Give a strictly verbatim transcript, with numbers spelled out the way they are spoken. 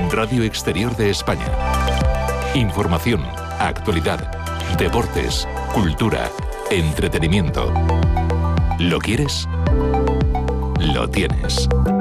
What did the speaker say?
Radio Exterior de España. Información, actualidad, deportes, cultura, entretenimiento. ¿Lo quieres? Lo tienes.